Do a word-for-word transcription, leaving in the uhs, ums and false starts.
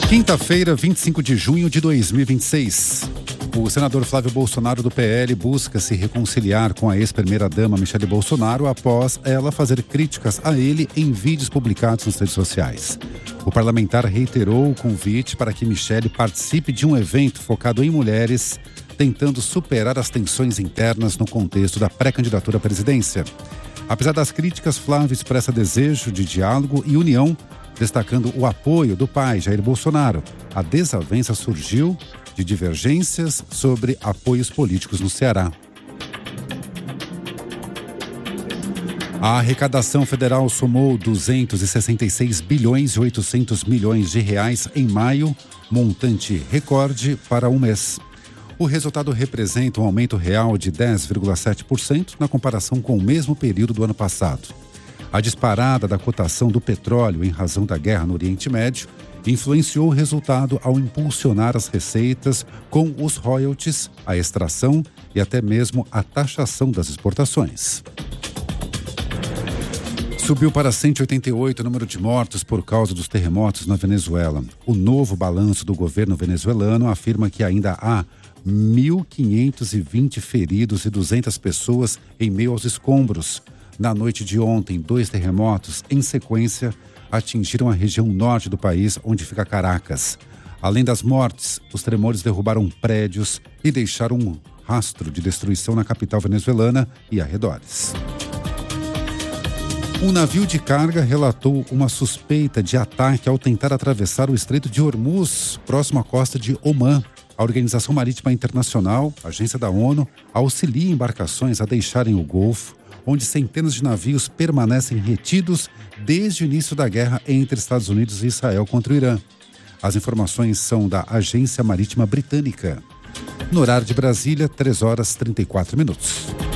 Quinta-feira, vinte e cinco de junho de dois mil e vinte e seis. O senador Flávio Bolsonaro do P L busca se reconciliar com a ex-primeira-dama Michele Bolsonaro após ela fazer críticas a ele em vídeos publicados nas redes sociais. O parlamentar reiterou o convite para que Michele participe de um evento focado em mulheres, tentando superar as tensões internas no contexto da pré-candidatura à presidência. Apesar das críticas, Flávio expressa desejo de diálogo e união, destacando o apoio do pai, Jair Bolsonaro. A desavença surgiu de divergências sobre apoios políticos no Ceará. A arrecadação federal somou duzentos e sessenta e seis bilhões e oitocentos milhões de reais em maio, montante recorde para um mês. O resultado representa um aumento real de dez vírgula sete por cento na comparação com o mesmo período do ano passado. A disparada da cotação do petróleo em razão da guerra no Oriente Médio influenciou o resultado ao impulsionar as receitas com os royalties, a extração e até mesmo a taxação das exportações. Subiu para cento e oitenta e oito o número de mortos por causa dos terremotos na Venezuela. O novo balanço do governo venezuelano afirma que ainda há mil quinhentos e vinte feridos e duzentas pessoas em meio aos escombros. Na noite de ontem, dois terremotos em sequência atingiram a região norte do país, onde fica Caracas. Além das mortes, os tremores derrubaram prédios e deixaram um rastro de destruição na capital venezuelana e arredores. Um navio de carga relatou uma suspeita de ataque ao tentar atravessar o Estreito de Hormuz, próximo à costa de Omã. A Organização Marítima Internacional, agência da ONU, auxilia embarcações a deixarem o Golfo, onde centenas de navios permanecem retidos desde o início da guerra entre Estados Unidos e Israel contra o Irã. As informações são da Agência Marítima Britânica. No horário de Brasília, três horas e trinta e quatro minutos.